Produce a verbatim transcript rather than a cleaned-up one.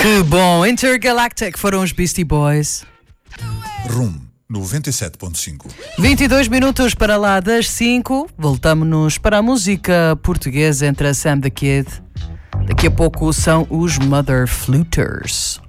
Que bom! Intergalactic foram os Beastie Boys. Room noventa e sete ponto cinco. vinte e dois minutos para lá das cinco. Voltamos-nos para a música portuguesa entre a Sam the Kid. Daqui a pouco são os Mother Fluters.